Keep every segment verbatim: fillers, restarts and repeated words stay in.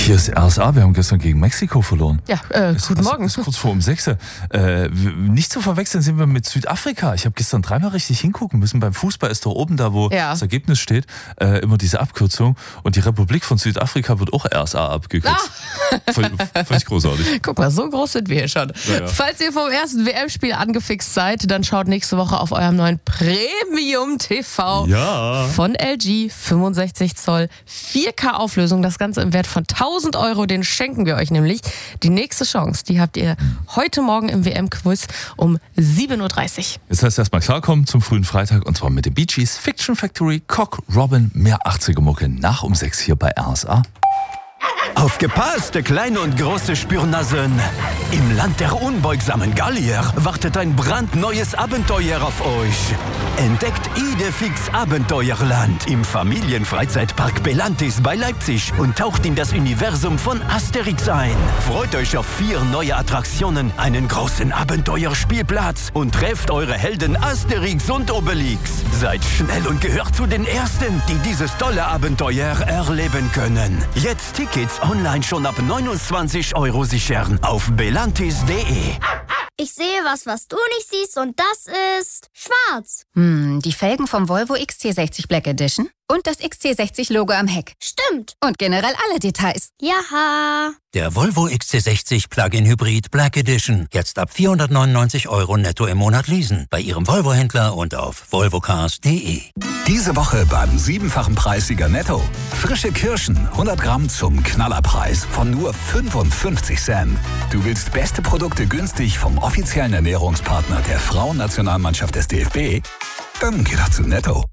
Hier ist R S A, wir haben gestern gegen Mexiko verloren. Ja, äh, es, guten es, Morgen. Es ist kurz vor um sechs. Äh, nicht zu verwechseln sind wir mit Südafrika. Ich habe gestern dreimal richtig hingucken müssen. Beim Fußball ist doch oben da, wo ja. das Ergebnis steht, äh, immer diese Abkürzung. Und die Republik von Südafrika wird auch R S A abgekürzt. Ah. Voll, völlig großartig. Guck mal, so groß sind wir schon. Ja, ja. Falls ihr vom ersten W M-Spiel angefixt seid, dann schaut nächste Woche auf eurem neuen Premium-T V ja. von L G. fünfundsechzig Zoll, vier K-Auflösung. Das Ganze im Wert von tausend Euro. Den schenken wir euch nämlich. Die nächste Chance, die habt ihr heute Morgen im W M-Quiz um sieben Uhr dreißig. Jetzt heißt erstmal klarkommen zum frühen Freitag und zwar mit den Bee Gees, Fiction Factory, Cock, Robin, mehr achtziger-Mucke nach um sechs hier bei R S A. Aufgepasst, kleine und große Spürnasen! Im Land der unbeugsamen Gallier wartet ein brandneues Abenteuer auf euch. Entdeckt Idefix Abenteuerland im Familienfreizeitpark Belantis bei Leipzig und taucht in das Universum von Asterix ein. Freut euch auf vier neue Attraktionen, einen großen Abenteuerspielplatz und trefft eure Helden Asterix und Obelix. Seid schnell und gehört zu den Ersten, die dieses tolle Abenteuer erleben können. Jetzt Tickets online schon ab neunundzwanzig Euro sichern auf belantis punkt de. Ich sehe was, was du nicht siehst und das ist schwarz. Hm, die Felgen vom Volvo X C sechzig Black Edition und das X C sechzig Logo am Heck. Stimmt. Und generell alle Details. Jaha. Der Volvo X C sechzig Plug-in Hybrid Black Edition. Jetzt ab vierhundertneunundneunzig Euro netto im Monat leasen. Bei Ihrem Volvo-Händler und auf volvocars punkt de. Diese Woche beim siebenfachen Preissieger Netto. Frische Kirschen, hundert Gramm zum Knallerpreis von nur fünfundfünfzig Cent. Du willst beste Produkte günstig vom offiziellen Ernährungspartner der Frauennationalmannschaft des D F B? Dann geh doch zu Netto.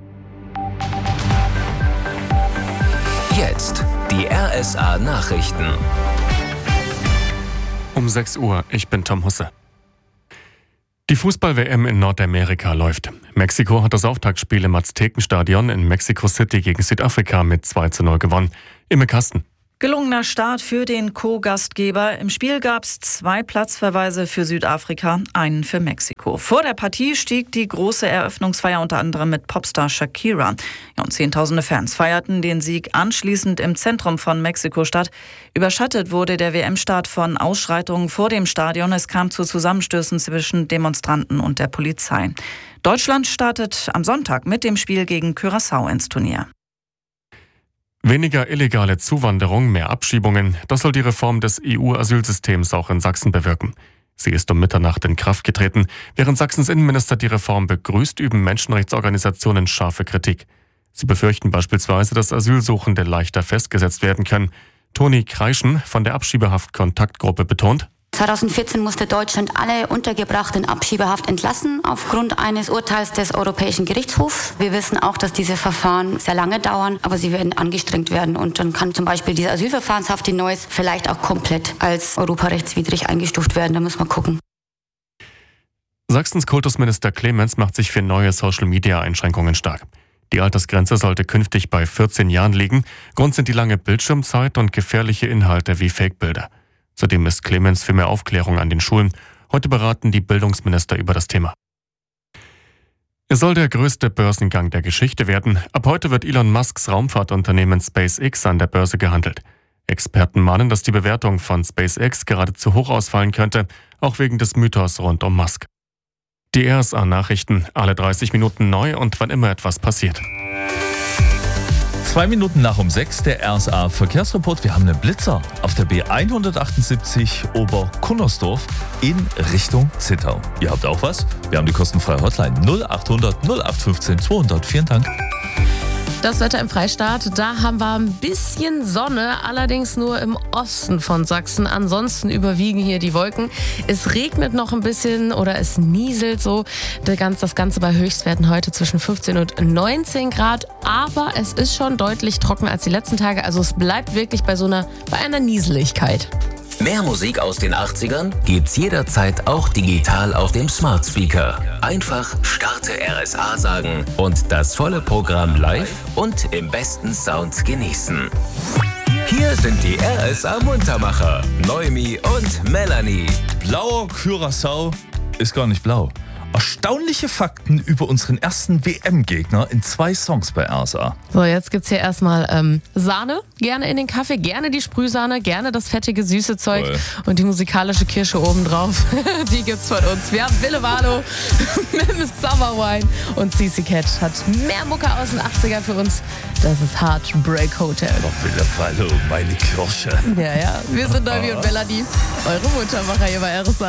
Jetzt die R S A Nachrichten. Um sechs Uhr, ich bin Tom Husse. Die Fußball-W M in Nordamerika läuft. Mexiko hat das Auftaktspiel im Aztekenstadion in Mexico City gegen Südafrika mit zwei zu null gewonnen. Imme Kasten. Gelungener Start für den Co-Gastgeber. Im Spiel gab es zwei Platzverweise für Südafrika, einen für Mexiko. Vor der Partie stieg die große Eröffnungsfeier unter anderem mit Popstar Shakira. Ja, und zehntausende Fans feierten den Sieg anschließend im Zentrum von Mexiko-Stadt. Überschattet wurde der W M-Start von Ausschreitungen vor dem Stadion. Es kam zu Zusammenstößen zwischen Demonstranten und der Polizei. Deutschland startet am Sonntag mit dem Spiel gegen Curaçao ins Turnier. Weniger illegale Zuwanderung, mehr Abschiebungen, das soll die Reform des E U-Asylsystems auch in Sachsen bewirken. Sie ist um Mitternacht in Kraft getreten. Während Sachsens Innenminister die Reform begrüßt, üben Menschenrechtsorganisationen scharfe Kritik. Sie befürchten beispielsweise, dass Asylsuchende leichter festgesetzt werden können. Toni Kreischen von der Abschiebehaft-Kontaktgruppe betont: zweitausendvierzehn musste Deutschland alle Untergebrachten in Abschiebehaft entlassen, aufgrund eines Urteils des Europäischen Gerichtshofs. Wir wissen auch, dass diese Verfahren sehr lange dauern, aber sie werden angestrengt werden. Und dann kann zum Beispiel diese Asylverfahrenshaft in Neuss vielleicht auch komplett als europarechtswidrig eingestuft werden. Da muss man gucken. Sachsens Kultusminister Clemens macht sich für neue Social-Media-Einschränkungen stark. Die Altersgrenze sollte künftig bei vierzehn Jahren liegen. Grund sind die lange Bildschirmzeit und gefährliche Inhalte wie Fake-Bilder. Zudem ist Clemens für mehr Aufklärung an den Schulen. Heute beraten die Bildungsminister über das Thema. Es soll der größte Börsengang der Geschichte werden. Ab heute wird Elon Musks Raumfahrtunternehmen SpaceX an der Börse gehandelt. Experten mahnen, dass die Bewertung von SpaceX gerade zu hoch ausfallen könnte, auch wegen des Mythos rund um Musk. Die R S A-Nachrichten, alle dreißig Minuten neu und wann immer etwas passiert. Zwei Minuten nach um sechs, der R S A-Verkehrsreport. Wir haben einen Blitzer auf der B hundertachtundsiebzig Oberkunnersdorf in Richtung Zittau. Ihr habt auch was? Wir haben die kostenfreie Hotline null achthundert null acht fünfzehn zweihundert. Vielen Dank. Das Wetter im Freistaat, da haben wir ein bisschen Sonne, allerdings nur im Osten von Sachsen. Ansonsten überwiegen hier die Wolken. Es regnet noch ein bisschen oder es nieselt so. Das Ganze bei Höchstwerten heute zwischen fünfzehn und neunzehn Grad. Aber es ist schon deutlich trockener als die letzten Tage. Also es bleibt wirklich bei so einer, bei einer Nieseligkeit. Mehr Musik aus den achtzigern gibt's jederzeit auch digital auf dem Smart Speaker. Einfach Starte R S A sagen und das volle Programm live und im besten Sound genießen. Hier sind die R S A Muntermacher, Noemi und Melanie. Blauer Curaçao ist gar nicht blau. Erstaunliche Fakten über unseren ersten W M-Gegner in zwei Songs bei R S A. So, jetzt gibt's hier erstmal ähm, Sahne, gerne in den Kaffee, gerne die Sprühsahne, gerne das fettige, süße Zeug Voll. und die musikalische Kirsche obendrauf. Die gibt's von uns. Wir haben Wille Valo mit dem Summer Wine und C C Cat hat mehr Mucke aus den achtziger für uns. Das ist Heartbreak Hotel. Wille Valo, meine Kirsche. Ja, ja, wir sind Dolby und Melanie, eure Muttermacher hier bei R S A.